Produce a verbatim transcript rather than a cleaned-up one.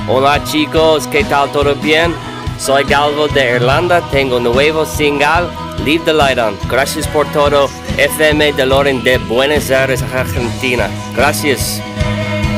Hola chicos, ¿qué tal? ¿Todo bien? Soy Galvo de Irlanda, tengo nuevo single, Leave the Light On. Gracias por todo, F M de Loren de Buenos Aires, Argentina. Gracias.